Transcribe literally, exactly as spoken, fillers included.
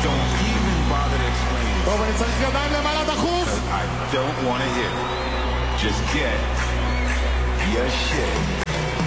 Don't even bother to explain it. טוב, אני צריך ידיים למעלה דחוף. I don't want to hear it. Just get your shit